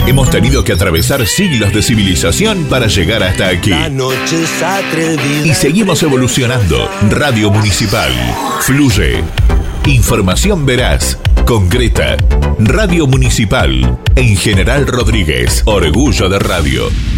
Hemos tenido que atravesar siglos de civilización para llegar hasta aquí. La noche es atrevida. Y seguimos evolucionando. Radio Municipal. Fluye. Información veraz, concreta. Radio Municipal. En General Rodríguez. Orgullo de radio.